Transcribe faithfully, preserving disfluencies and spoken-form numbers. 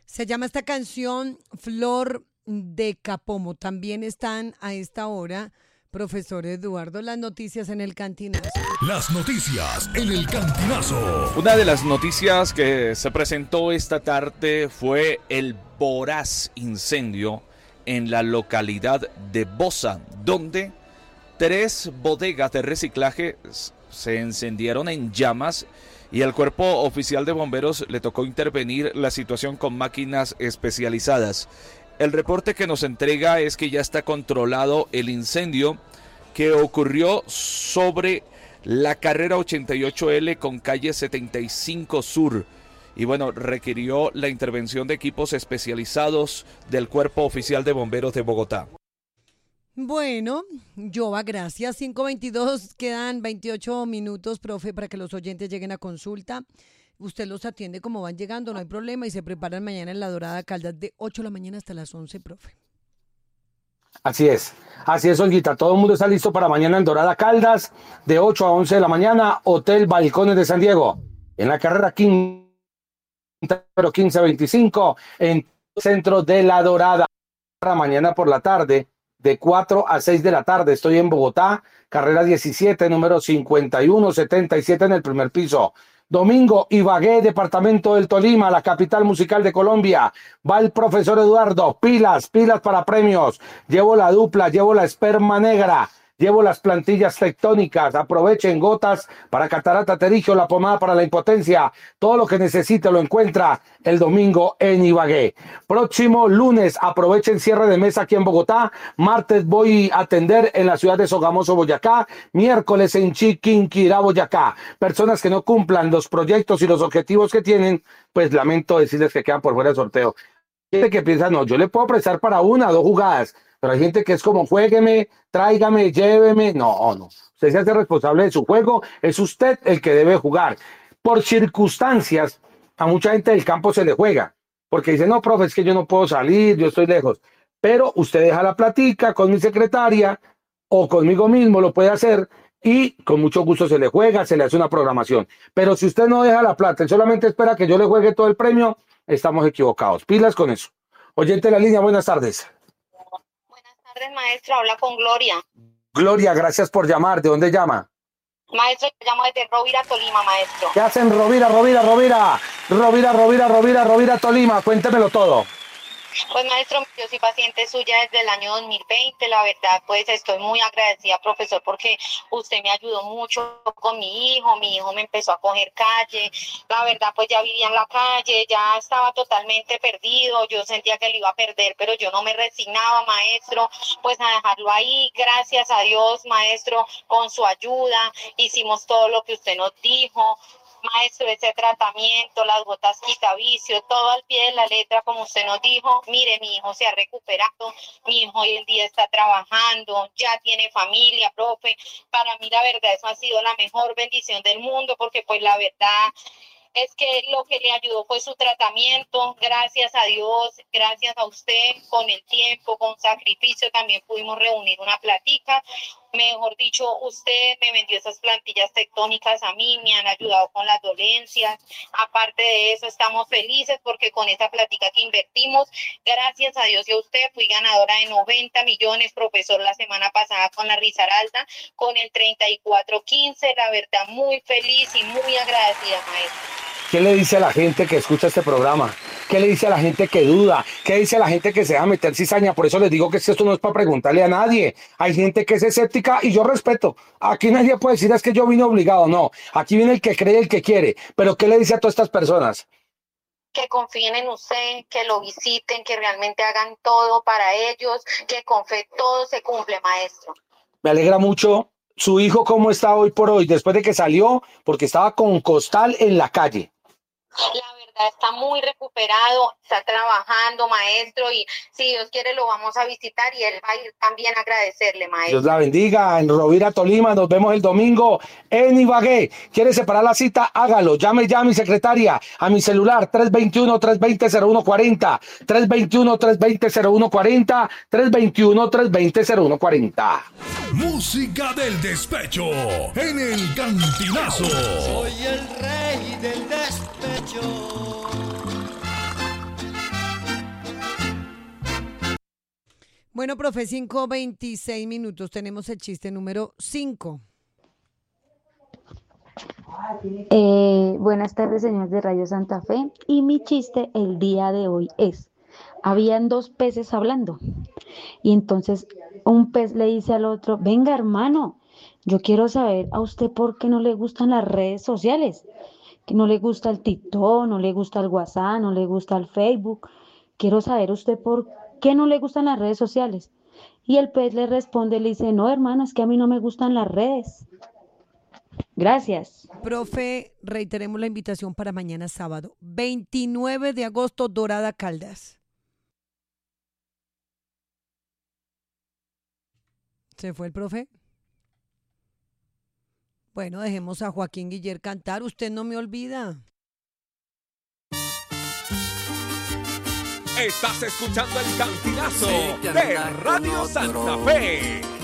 Se llama esta canción Flor de Capomo. También están a esta hora, profesor Eduardo, las noticias en el Cantinazo. Las noticias en el Cantinazo. Una de las noticias que se presentó esta tarde fue el voraz incendio en la localidad de Bosa, donde tres bodegas de reciclaje se encendieron en llamas y al cuerpo oficial de bomberos le tocó intervenir la situación con máquinas especializadas. El reporte que nos entrega es que ya está controlado el incendio que ocurrió sobre la carrera ochenta y ocho ele con calle setenta y cinco Sur. Y bueno, requirió la intervención de equipos especializados del Cuerpo Oficial de Bomberos de Bogotá. Bueno, Jova, gracias. cinco veintidós, quedan veintiocho minutos, profe, para que los oyentes lleguen a consulta. Usted los atiende como van llegando, no hay problema, y se preparan mañana en La Dorada Caldas de ocho de la mañana hasta las once, profe. Así es, así es, Olguita. Todo el mundo está listo para mañana en Dorada Caldas, de ocho a once de la mañana, Hotel Balcones de San Diego, en la carrera quince veinticinco, en el centro de La Dorada. Mañana por la tarde, de cuatro a seis de la tarde, estoy en Bogotá, carrera diecisiete, número cincuenta y uno setenta y siete en el primer piso. Domingo, Ibagué, departamento del Tolima, la capital musical de Colombia. Va el profesor Eduardo, pilas, pilas para premios. Llevo la dupla, llevo la esperma negra, llevo las plantillas tectónicas. Aprovechen gotas para catarata pterigio, la pomada para la impotencia. Todo lo que necesite lo encuentra el domingo en Ibagué. Próximo lunes, aprovechen cierre de mesa aquí en Bogotá. Martes voy a atender en la ciudad de Sogamoso, Boyacá. Miércoles en Chiquinquirá, Boyacá. Personas que no cumplan los proyectos y los objetivos que tienen, pues lamento decirles que quedan por fuera del sorteo. Hay gente que piensa, no, yo le puedo prestar para una o dos jugadas. Pero hay gente que es como, juégueme, tráigame, lléveme. No, no. Usted se hace responsable de su juego. Es usted el que debe jugar. Por circunstancias, a mucha gente del campo se le juega. Porque dice, no, profe, es que yo no puedo salir, yo estoy lejos. Pero usted deja la platica con mi secretaria o conmigo mismo, lo puede hacer. Y con mucho gusto se le juega, se le hace una programación. Pero si usted no deja la plata y solamente espera que yo le juegue todo el premio, estamos equivocados. Pilas con eso. Oyente de la línea, buenas tardes. Maestro, habla con Gloria. Gloria, gracias por llamar. ¿De dónde llama? Maestro, yo llamo desde Rovira, Tolima, maestro. ¿Qué hacen Rovira, Rovira, Rovira? Rovira, Rovira, Rovira, Rovira, Tolima. Cuéntemelo todo. Pues maestro, yo soy paciente suya desde el año dos mil veinte, la verdad pues estoy muy agradecida, profesor, porque usted me ayudó mucho con mi hijo, mi hijo me empezó a coger calle, la verdad pues ya vivía en la calle, ya estaba totalmente perdido, yo sentía que lo iba a perder, pero yo no me resignaba, maestro, pues a dejarlo ahí, gracias a Dios, maestro, con su ayuda, hicimos todo lo que usted nos dijo. Maestro, ese tratamiento, las gotas quita vicio, todo al pie de la letra, como usted nos dijo. Mire, mi hijo se ha recuperado, mi hijo hoy en día está trabajando, ya tiene familia, profe. Para mí, la verdad, eso ha sido la mejor bendición del mundo, porque pues la verdad es que lo que le ayudó fue su tratamiento. Gracias a Dios, gracias a usted, con el tiempo, con sacrificio, también pudimos reunir una platica. Mejor dicho, usted me vendió esas plantillas tectónicas a mí, me han ayudado con las dolencias. Aparte de eso, estamos felices porque con esa plática que invertimos, gracias a Dios y a usted, fui ganadora de noventa millones, profesor, la semana pasada con la Risaralda, con el treinta y cuatro quince. La verdad, muy feliz y muy agradecida, maestro. ¿Qué le dice a la gente que escucha este programa? ¿Qué le dice a la gente que duda? ¿Qué dice a la gente que se va a meter cizaña? Por eso les digo que esto no es para preguntarle a nadie. Hay gente que es escéptica y yo respeto. Aquí nadie puede decir es que yo vine obligado. No, aquí viene el que cree y el que quiere. Pero ¿qué le dice a todas estas personas? Que confíen en usted, que lo visiten, que realmente hagan todo para ellos, que con fe todo se cumple, maestro. Me alegra mucho. Su hijo, ¿cómo está hoy por hoy? Después de que salió, porque estaba con costal en la calle. La verdad está muy recuperado, está trabajando, maestro, y si Dios quiere lo vamos a visitar y él va a ir también a agradecerle, maestro. Dios la bendiga. En Rovira, Tolima, nos vemos el domingo en Ibagué. ¿Quiere separar la cita? Hágalo. Llame ya a mi secretaria, a mi celular tres dos uno, tres dos cero, cero uno cuatro cero, tres dos uno, tres dos cero, cero uno cuatro cero, tres dos uno, tres dos cero, cero uno cuatro cero. Música del despecho en el Cantinazo. Soy el rey del despecho. Bueno, profe, cinco veintiséis minutos. Tenemos el chiste número cinco. Eh, buenas tardes, señores de Radio Santa Fe. Y mi chiste el día de hoy es, habían dos peces hablando. Y entonces un pez le dice al otro, venga hermano, yo quiero saber a usted por qué no le gustan las redes sociales. Que no le gusta el TikTok, no le gusta el WhatsApp, no le gusta el Facebook. Quiero saber usted por qué no le gustan las redes sociales. Y el pez le responde, le dice, no hermano, es que a mí no me gustan las redes. Gracias. Profe, reiteremos la invitación para mañana sábado, veintinueve de agosto, Dorada Caldas. ¿Se fue el profe? Bueno, dejemos a Joaquín Guiller cantar. Usted no me olvida. Estás escuchando el Cantinazo de Radio Santa Fe.